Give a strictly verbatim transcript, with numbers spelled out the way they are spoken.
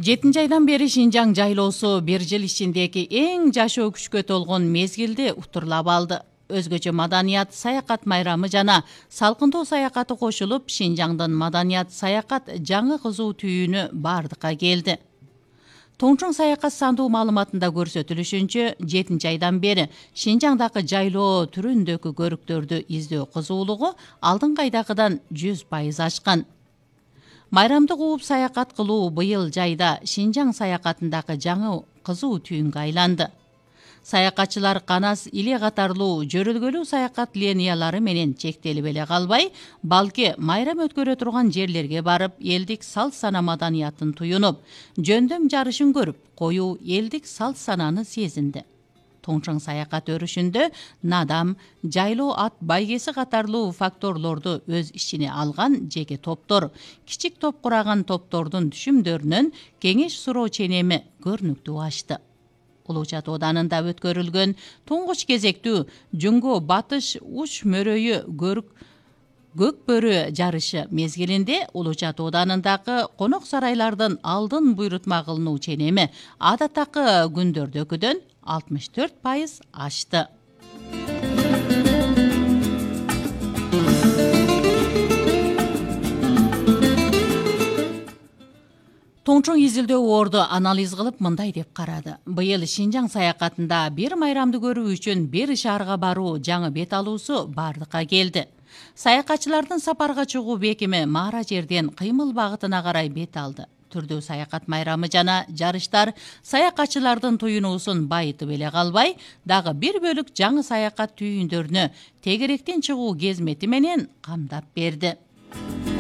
жетинчи айдан бери Шинжаң жайлоосу бир жыл ичиндеги эң жашоо күчкө толгон мезгилди утурлап алды. Өзгөчө маданият саякат майрамы жана салкындоо саякаты кошулуп, Шинжаңдын маданият саякат жаңы кызуу түйүнү бардыкка келди. Тоңчоң саякат сандуу маалыматында көрсөтүлүшүнчө, жетинчи айдан бери Шинжаңдагы жайлоо түрүндөгү көрүктөрдү издөө кызуулугу алдыңкы айдагыдан жүз пайыз ашкан. Майрамды кууп саякат кылуу быйыл жайда Шинжаң саякатындагы жаңы кызуу түйүнгө айланды. Саякатчылар канас иле катарлуу жөрөлгөлүү саякат линиялары менен чектелип эле калбай, балки майрам өткөрө турган жерлерге барып, элдик салт сана маданиятын туюнуп, жөндөм жарышын көрүп, коюу элдик салт сананы сезинди. Тоңчоң саякат өрүшүндө надам, жайлоо ат байгеси катарлуу факторлорду өз ичине алган жеке топтор, кичик топ кураган топтордун түшүмдөрүнөн кеңеш суроо ченеми көрүнүктүү ашты. Улууча Тооданында өткөрүлгөн туңгуч кезектүү Жүнгө батыш уч мөрөйү көрүк көк бөрү жарышы мезгилинде Улууча Тооданындагы конок сарайлардын алдын буйрутма кылынуу ченеми адаттагы күндөрдөгүдөн алтымыш төрт пайыз ашты. Тоңчоң изилдөө орду анализ кылып мындай деп карады. Быйыл Шинжаң саякатында бир майрамды көрүү үчүн бир шаарга баруу жаңы бет алуусу бардыкка келди. Саякатчылардын сапарга чыгуу бекими Маара жерден кыймыл багытына карай бет алды. Түрдүү саякат майрамы жана жарыштар саякатчылардын туюнуусун байытып эле калбай, дагы бир бөлүк жаңы саякат түйүндөрүнө тегеректен чыгуу кезмети менен камдап берди.